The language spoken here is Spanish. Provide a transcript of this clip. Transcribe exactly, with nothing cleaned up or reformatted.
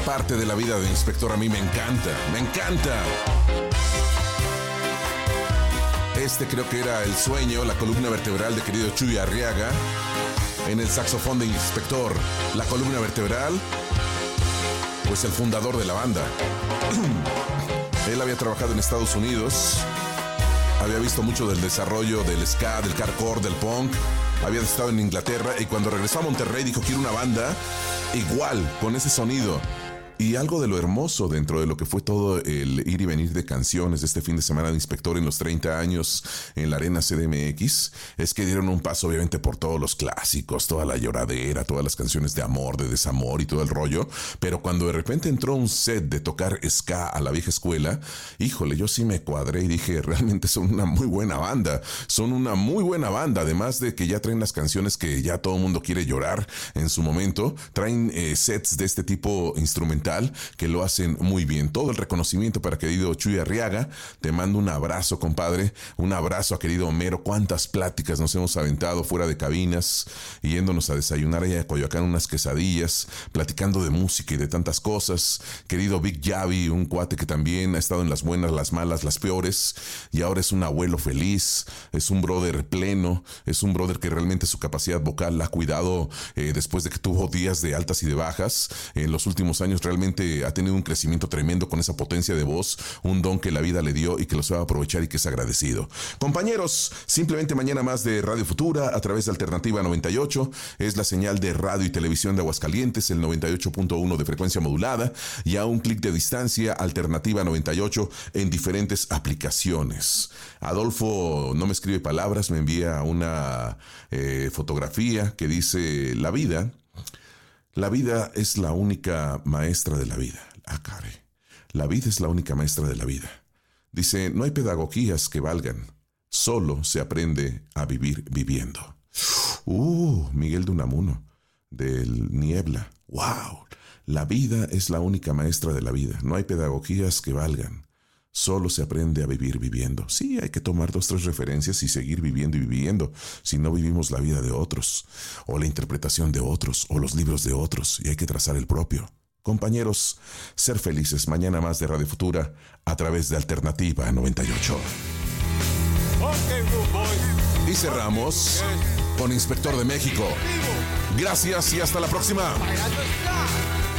Parte de la vida de Inspector a mí me encanta, me encanta. Este creo que era el sueño, la columna vertebral de querido Chuy Arriaga. En el saxofón de Inspector, la columna vertebral, pues el fundador de la banda. Él había trabajado en Estados Unidos, había visto mucho del desarrollo del ska, del hardcore, del punk. Había estado en Inglaterra y cuando regresó a Monterrey dijo: quiero una banda igual, con ese sonido. Y algo de lo hermoso dentro de lo que fue todo el ir y venir de canciones de este fin de semana de Inspector en los treinta años en la Arena C D M X es que dieron un paso obviamente por todos los clásicos, toda la lloradera, todas las canciones de amor, de desamor y todo el rollo. Pero cuando de repente entró un set de tocar ska a la vieja escuela, híjole, yo sí me cuadré y dije: realmente son una muy buena banda, son una muy buena banda. Además de que ya traen las canciones que ya todo el mundo quiere llorar en su momento, traen eh, sets de este tipo instrumental que lo hacen muy bien. Todo el reconocimiento para querido Chuy Arriaga. Te mando un abrazo, compadre. Un abrazo a querido Homero. Cuántas pláticas nos hemos aventado fuera de cabinas, yéndonos a desayunar allá a Coyoacán unas quesadillas, platicando de música y de tantas cosas. Querido Big Javi, un cuate que también ha estado en las buenas, las malas, las peores, y ahora es un abuelo feliz, es un brother pleno, es un brother que realmente su capacidad vocal la ha cuidado eh, después de que tuvo días de altas y de bajas. En los últimos años realmente ha tenido un crecimiento tremendo con esa potencia de voz, un don que la vida le dio y que lo sabe aprovechar y que es agradecido. Compañeros, simplemente mañana más de Radio Futura a través de Alternativa noventa y ocho, es la señal de radio y televisión de Aguascalientes, el noventa y ocho punto uno de frecuencia modulada, y a un clic de distancia Alternativa noventa y ocho en diferentes aplicaciones. Adolfo no me escribe palabras, me envía una eh, fotografía que dice: la vida La vida es la única maestra de la vida. Ah, caray. La vida es la única maestra de la vida. Dice: no hay pedagogías que valgan. Solo se aprende a vivir viviendo. Uh, Miguel de Unamuno, del Niebla. Wow. La vida es la única maestra de la vida. No hay pedagogías que valgan. Solo se aprende a vivir viviendo. Sí, hay que tomar dos, tres referencias y seguir viviendo y viviendo. Si no vivimos la vida de otros, o la interpretación de otros, o los libros de otros, y hay que trazar el propio. Compañeros, ser felices. Mañana más de Radio Futura a través de Alternativa noventa y ocho. Okay, boys. Y cerramos con Inspector de México. Gracias y hasta la próxima.